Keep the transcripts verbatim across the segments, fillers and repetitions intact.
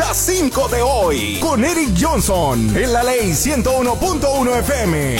las cinco de hoy, con Eric Johnson, en la Ley ciento uno punto uno F M.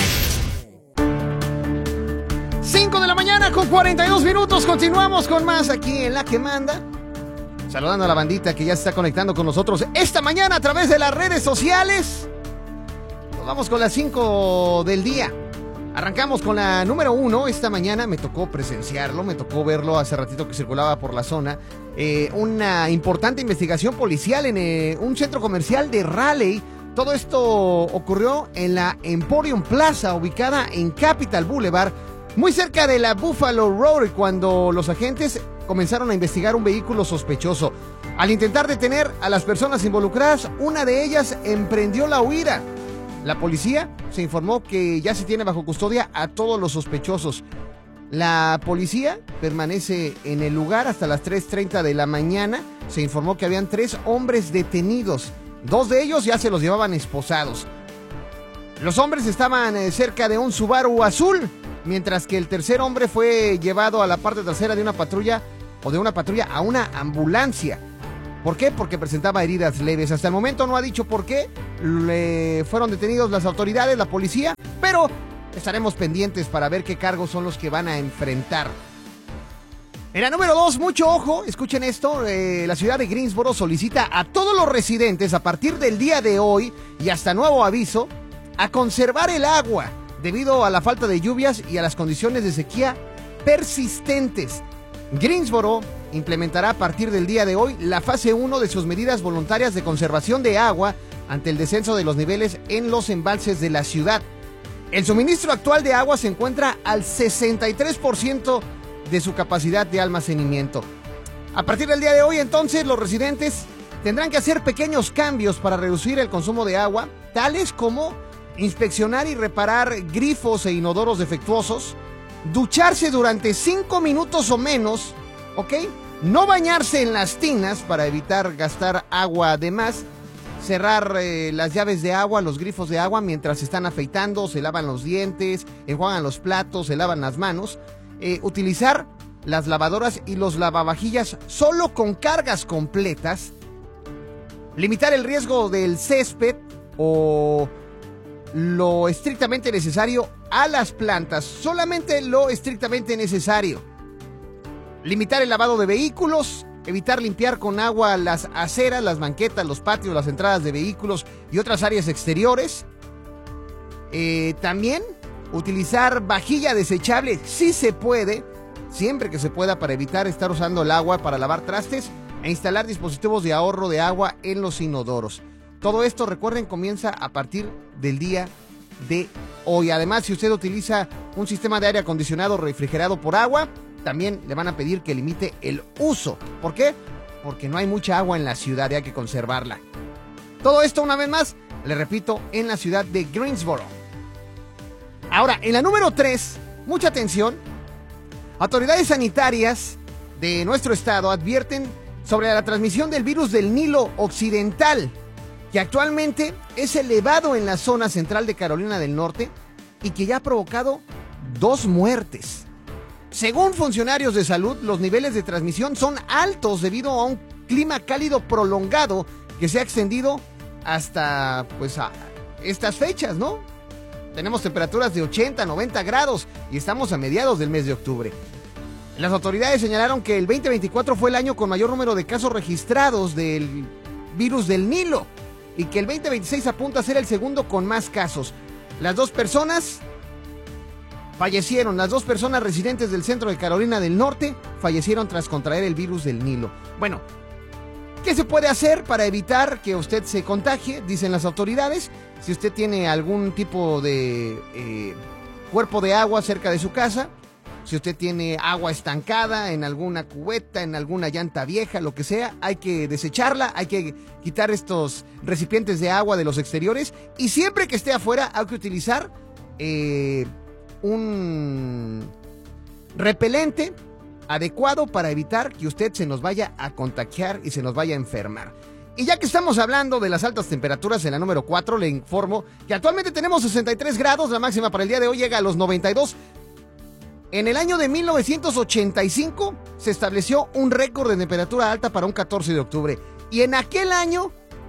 cinco de la mañana con cuarenta y dos minutos. Continuamos con más aquí en La Que Manda. Saludando a la bandita que ya se está conectando con nosotros esta mañana a través de las redes sociales. Nos vamos con las cinco del día. Arrancamos con la número uno. Esta mañana me tocó presenciarlo, me tocó verlo hace ratito que circulaba por la zona. Eh, una importante investigación policial en eh, un centro comercial de Raleigh. Todo esto ocurrió en la Emporium Plaza, ubicada en Capital Boulevard, muy cerca de la Buffalo Road, cuando los agentes comenzaron a investigar un vehículo sospechoso. Al intentar detener a las personas involucradas, una de ellas emprendió la huida. La policía se informó que ya se tiene bajo custodia a todos los sospechosos. La policía permanece en el lugar hasta las tres treinta de la mañana. Se informó que habían tres hombres detenidos. Dos de ellos ya se los llevaban esposados. Los hombres estaban eh, cerca de un Subaru azul, mientras que el tercer hombre fue llevado a la parte trasera de una patrulla o de una patrulla a una ambulancia. ¿Por qué? Porque presentaba heridas leves. Hasta el momento no ha dicho por qué le fueron detenidos las autoridades, la policía, pero estaremos pendientes para ver qué cargos son los que van a enfrentar. En la número dos, mucho ojo, escuchen esto, eh, la ciudad de Greensboro solicita a todos los residentes a partir del día de hoy y hasta nuevo aviso a conservar el agua debido a la falta de lluvias y a las condiciones de sequía persistentes. Greensboro implementará a partir del día de hoy la fase uno de sus medidas voluntarias de conservación de agua ante el descenso de los niveles en los embalses de la ciudad. El suministro actual de agua se encuentra al sesenta y tres por ciento de su capacidad de almacenamiento. A partir del día de hoy, entonces, los residentes tendrán que hacer pequeños cambios para reducir el consumo de agua, tales como inspeccionar y reparar grifos e inodoros defectuosos, ducharse durante cinco minutos o menos, ¿ok? No bañarse en las tinas para evitar gastar agua de más, cerrar eh, las llaves de agua, los grifos de agua mientras se están afeitando, se lavan los dientes, enjuagan los platos, se lavan las manos, eh, utilizar las lavadoras y los lavavajillas solo con cargas completas, limitar el riesgo del césped o lo estrictamente necesario a las plantas, solamente lo estrictamente necesario. Limitar el lavado de vehículos, evitar limpiar con agua las aceras, las banquetas, los patios, las entradas de vehículos y otras áreas exteriores. Eh, también utilizar vajilla desechable si se puede, siempre que se pueda, para evitar estar usando el agua para lavar trastes e instalar dispositivos de ahorro de agua en los inodoros. Todo esto, recuerden, comienza a partir del día de hoy. Además, si usted utiliza un sistema de aire acondicionado refrigerado por agua, también le van a pedir que limite el uso. ¿Por qué? Porque no hay mucha agua en la ciudad y hay que conservarla. Todo esto, una vez más, le repito, en la ciudad de Greensboro. Ahora, en la número tres, mucha atención. Autoridades sanitarias de nuestro estado advierten sobre la transmisión del virus del Nilo Occidental, que actualmente es elevado en la zona central de Carolina del Norte y que ya ha provocado dos muertes. Según funcionarios de salud, los niveles de transmisión son altos debido a un clima cálido prolongado que se ha extendido hasta pues a estas fechas, ¿no? Tenemos temperaturas de ochenta, noventa grados y estamos a mediados del mes de octubre. Las autoridades señalaron que el veinte veinticuatro fue el año con mayor número de casos registrados del virus del Nilo y que el veinte veintiséis apunta a ser el segundo con más casos. Las dos personas fallecieron, las dos personas residentes del centro de Carolina del Norte fallecieron tras contraer el virus del Nilo. Bueno, ¿qué se puede hacer para evitar que usted se contagie? Dicen las autoridades. Si usted tiene algún tipo de eh, cuerpo de agua cerca de su casa, si usted tiene agua estancada en alguna cubeta, en alguna llanta vieja, lo que sea, hay que desecharla, hay que quitar estos recipientes de agua de los exteriores y siempre que esté afuera hay que utilizar eh, un repelente adecuado para evitar que usted se nos vaya a contagiar y se nos vaya a enfermar. Y ya que estamos hablando de las altas temperaturas, en la número cuatro le informo que actualmente tenemos sesenta y tres grados, la máxima para el día de hoy llega a los noventa y dos. En el año de mil novecientos ochenta y cinco se estableció un récord de temperatura alta para un catorce de octubre. Y en aquel año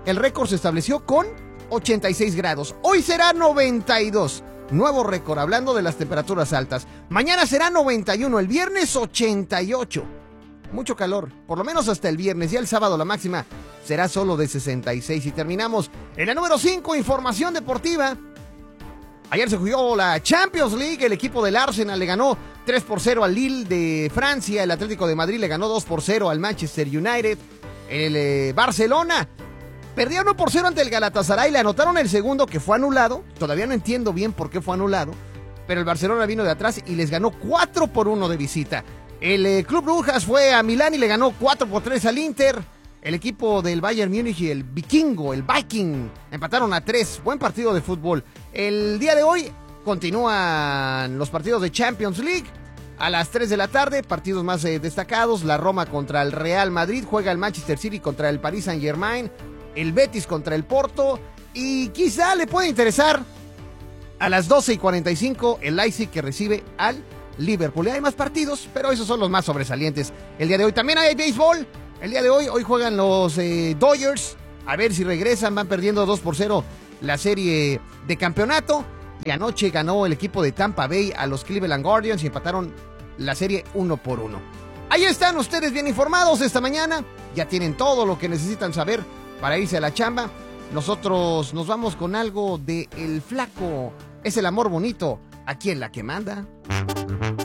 el récord se estableció con ochenta y seis grados. Hoy será noventa y dos. Nuevo récord, hablando de las temperaturas altas. Mañana será noventa y uno, el viernes ochenta y ocho. Mucho calor, por lo menos hasta el viernes. Ya el sábado la máxima será solo de sesenta y seis. Y terminamos en la número cinco, información deportiva. Ayer se jugó la Champions League. El equipo del Arsenal le ganó tres por cero al Lille de Francia. El Atlético de Madrid le ganó dos por cero al Manchester United. El eh, Barcelona perdía uno por cero ante el Galatasaray. Le anotaron el segundo, que fue anulado. Todavía no entiendo bien por qué fue anulado, pero el Barcelona vino de atrás y les ganó cuatro por uno de visita. El eh, Club Brujas fue a Milán y le ganó cuatro por tres al Inter. El equipo del Bayern Múnich y el Vikingo, el Viking, empataron a tres. Buen partido de fútbol. El día de hoy continúan los partidos de Champions League. A las tres de la tarde, partidos más eh, destacados. La Roma contra el Real Madrid. Juega el Manchester City contra el Paris Saint-Germain. El Betis contra el Porto. Y quizá le puede interesar a las doce y cuarenta y cinco el Leipzig, que recibe al Liverpool. Hay más partidos, pero esos son los más sobresalientes. El día de hoy también hay béisbol. El día de hoy, hoy juegan los eh, Dodgers. A ver si regresan, van perdiendo dos por cero la serie de campeonato. Y anoche ganó el equipo de Tampa Bay a los Cleveland Guardians y empataron la serie uno por uno. Ahí están ustedes bien informados esta mañana. Ya tienen todo lo que necesitan saber para irse a la chamba. Nosotros nos vamos con algo de El Flaco. Es el amor bonito, aquí en La Que Manda.